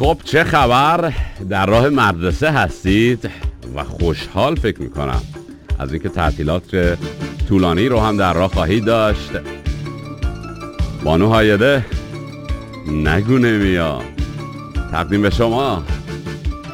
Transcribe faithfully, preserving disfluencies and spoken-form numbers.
خب چه خبر؟ در راه مدرسه هستید و خوشحال فکر میکنم از اینکه تعطیلات طولانی رو هم در راه خواهید داشت. بانو هایده نگو نمیاد تقدیم به شما